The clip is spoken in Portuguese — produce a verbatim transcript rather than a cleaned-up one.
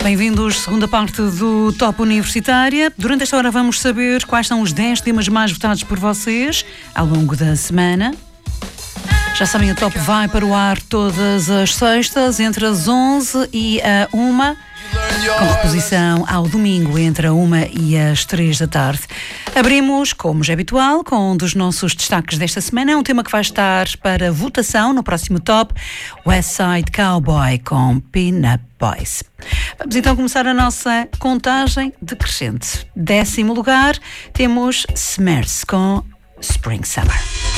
Bem-vindos à segunda parte do Top Universitária. Durante esta hora vamos saber quais são os dez temas mais votados por vocês ao longo da semana. Já sabem, o Top vai para o ar todas as sextas, entre as onze e a uma, com reposição ao domingo, entre a uma e as três da tarde. Abrimos, como já é habitual, com um dos nossos destaques desta semana. É um tema que vai estar para votação no próximo Top, West Side Cowboy com Pin-Up Boys. Vamos então começar a nossa contagem decrescente. Décimo lugar, temos Smers com Spring Summer.